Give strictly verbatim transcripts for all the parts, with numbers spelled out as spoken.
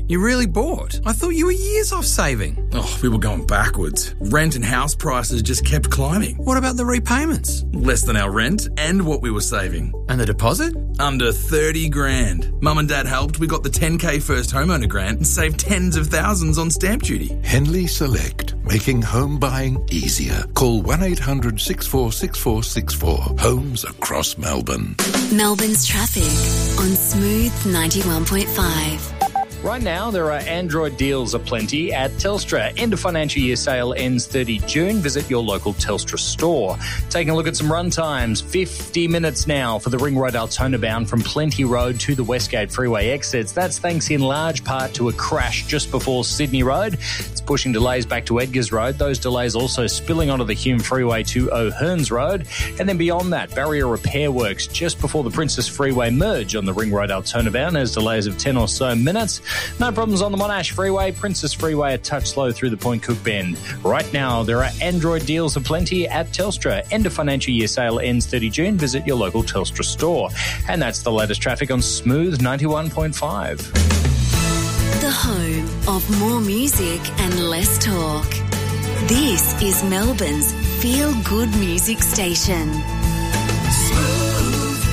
You really bought? I thought you were years off saving. Oh, we were going backwards. Rent and house prices just kept climbing. What about the repayments? Less than our rent and what we were saving. And the deposit? Under thirty grand. Mum and Dad helped. We got the ten K first homeowner grant and saved tens of thousands on stamp duty. Henley Select, making home buying easier. Call one eight hundred six four six four six four. Homes across Melbourne. Melbourne's traffic on Smooth ninety-one point five. Right now, there are Android deals aplenty at Telstra. End of financial year sale ends thirty June. Visit your local Telstra store. Taking a look at some run times. fifty minutes now for the Ring Road Altona bound from Plenty Road to the Westgate Freeway exits. That's thanks in large part to a crash just before Sydney Road. It's pushing delays back to Edgars Road. Those delays also spilling onto the Hume Freeway to O'Hearns Road. And then beyond that, barrier repair works just before the Princess Freeway merge on the Ring Road Altona bound. There's delays of ten or so minutes. No problems on the Monash Freeway. Princess Freeway a touch slow through the Point Cook Bend. Right now, there are Android deals aplenty at Telstra. End of financial year sale ends thirty June. Visit your local Telstra store. And that's the latest traffic on Smooth ninety-one point five. The home of more music and less talk. This is Melbourne's feel-good music station. Smooth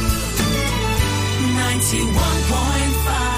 ninety-one point five.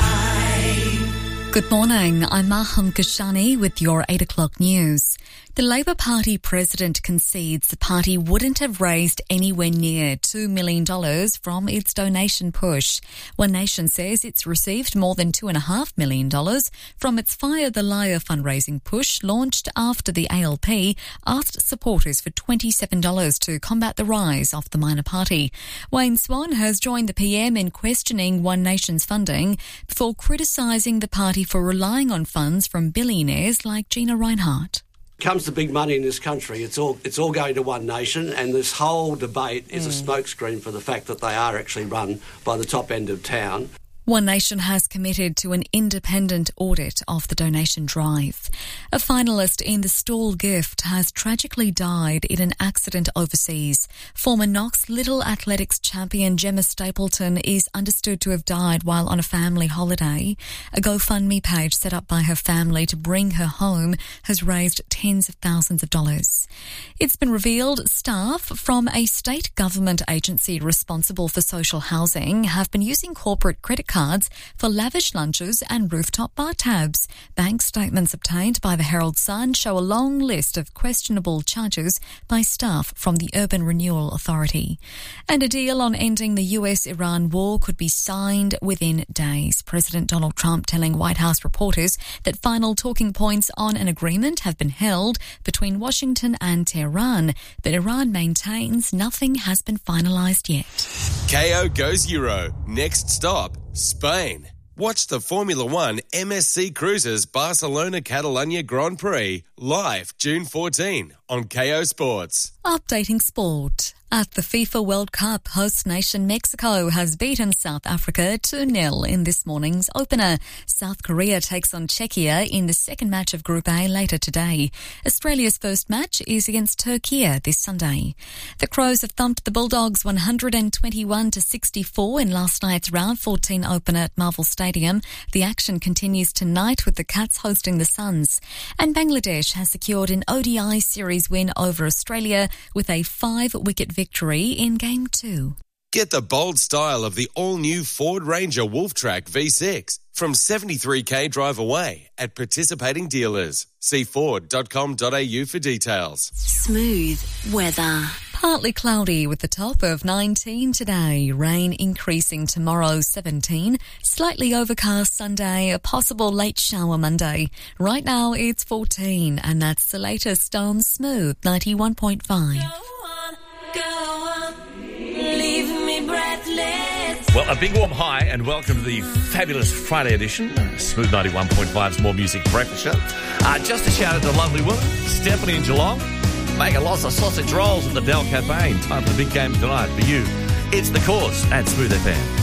Good morning, I'm Maham Kashani with your eight o'clock news. The Labor Party president concedes the party wouldn't have raised anywhere near two million dollars from its donation push. One Nation says it's received more than two point five million dollars from its Fire the Liar fundraising push launched after the A L P asked supporters for twenty-seven dollars to combat the rise of the minor party. Wayne Swan has joined the P M in questioning One Nation's funding before criticising the party for relying on funds from billionaires like Gina Rinehart. Comes to big money in this country, it's all it's all going to One Nation, and this whole debate is mm. a smokescreen for the fact that they are actually run by the top end of town. One Nation has committed to an independent audit of the donation drive. A finalist in the Stall gift has tragically died in an accident overseas. Former Knox Little Athletics champion Gemma Stapleton is understood to have died while on a family holiday. A GoFundMe page set up by her family to bring her home has raised tens of thousands of dollars. It's been revealed staff from a state government agency responsible for social housing have been using corporate credit cards for lavish lunches and rooftop bar tabs. Bank statements obtained by the Herald Sun show a long list of questionable charges by staff from the Urban Renewal Authority. And a deal on ending the U S Iran war could be signed within days. President Donald Trump telling White House reporters that final talking points on an agreement have been held between Washington and Tehran, but Iran maintains nothing has been finalised yet. K O goes Euro. Next stop, Spain. Watch the Formula One M S C Cruises Barcelona Catalunya Grand Prix live June fourteenth on K O Sports. Updating sport. At the FIFA World Cup, host nation Mexico has beaten South Africa two nil in this morning's opener. South Korea takes on Czechia in the second match of Group A later today. Australia's first match is against Turkey this Sunday. The Crows have thumped the Bulldogs one hundred twenty-one to sixty-four in last night's round fourteen opener at Marvel Stadium. The action continues tonight with the Cats hosting the Suns. And Bangladesh has secured an O D I series win over Australia with a five-wicket victory. Victory in Game two. Get the bold style of the all-new Ford Ranger Wolftrack V six from seventy-three k drive away at participating dealers. See ford dot com dot a u for details. Smooth weather. Partly cloudy with a top of nineteen today. Rain increasing tomorrow, seventeen. Slightly overcast Sunday, a possible late shower Monday. Right now it's fourteen, and that's the latest on Smooth ninety-one point five. Go on, leave me breathless. Well, a big warm hi and welcome to the fabulous Friday edition, uh, Smooth ninety-one point five's More Music Breakfast Show. Uh, just a shout out to lovely woman, Stephanie in Geelong, making lots of sausage rolls at the Del Cafe in time for the big game tonight for you. It's The Cause at Smooth F M.